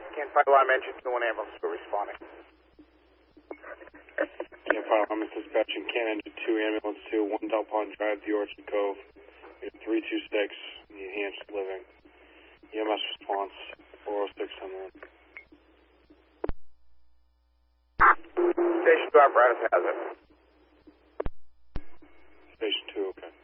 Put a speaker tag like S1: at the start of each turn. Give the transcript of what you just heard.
S1: Can't find alarm engine 2 and ambulance for responding.
S2: Can't file alarm dispatching, can engine 2, ambulance 2, 1 Del Pond Drive, the Orchard Cove, 326, the Enhanced Living. EMS response, 406 on that.
S1: Station 2 apparatus has it.
S2: Station 2, okay.